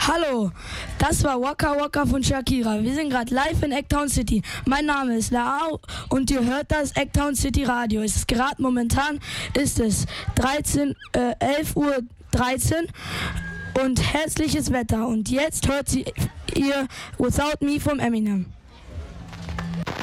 Hallo, das war Waka Waka von Shakira. Wir sind gerade live in Eggtown City. Mein Name ist Lau und ihr hört das Eggtown City Radio. Es ist gerade momentan 11:13 Uhr und herzliches Wetter. Und jetzt hört ihr Without Me vom Eminem.